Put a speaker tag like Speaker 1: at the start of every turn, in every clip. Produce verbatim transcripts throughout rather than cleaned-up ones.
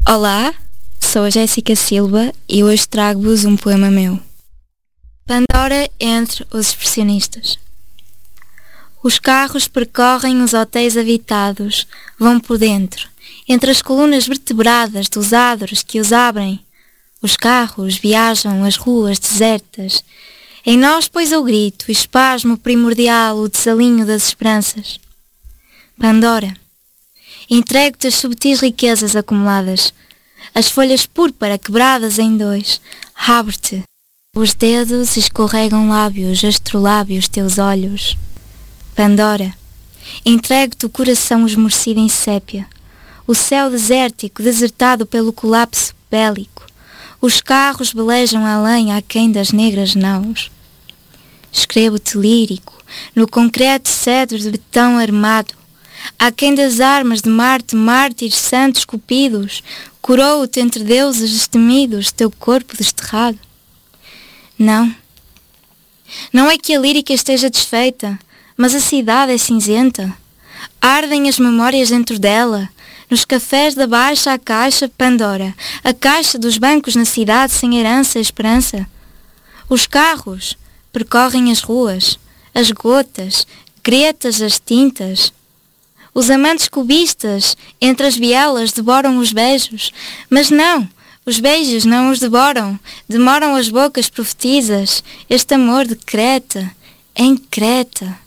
Speaker 1: Olá, sou a Jéssica Silva e hoje trago-vos um poema meu. Pandora entre os expressionistas. Os carros percorrem os hotéis habitados, vão por dentro, entre as colunas vertebradas dos adros que os abrem. Os carros viajam as ruas desertas. Em nós, pois, o grito, o espasmo primordial, o desalinho das esperanças. Pandora, entrego-te as subtis riquezas acumuladas, as folhas púrpura quebradas em dois. Abre-te. Os dedos escorregam lábios, astrolábios teus olhos. Pandora, entrego-te o coração esmorecido em sépia, o céu desértico, desertado pelo colapso bélico. Os carros velejam além, aquém das negras naus. Escrevo-te lírico, no concreto cedro de betão armado, aquém das armas de Marte, mártires santos esculpidos. Corou-te entre deuses destemidos, teu corpo desterrado. Não, não é que a lírica esteja desfeita, mas a cidade é cinzenta. Ardem as memórias dentro dela, nos cafés da baixa a caixa Pandora, a caixa dos bancos na cidade sem herança e esperança. Os carros percorrem as ruas, as gotas, gretas as tintas. Os amantes cubistas, entre as bielas, devoram os beijos. Mas não, os beijos não os devoram, demoram as bocas profetizas. Este amor decreta, em Creta.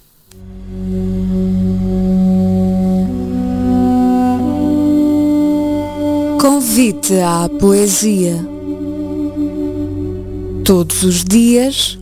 Speaker 2: Convite à poesia. Todos os dias,